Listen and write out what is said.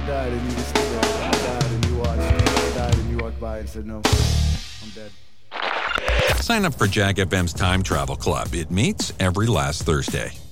died and you just stood there. I died and you watched. I died and you walked by and said, no, I'm dead. Sign up for Jack FM's Time Travel Club. It meets every last Thursday.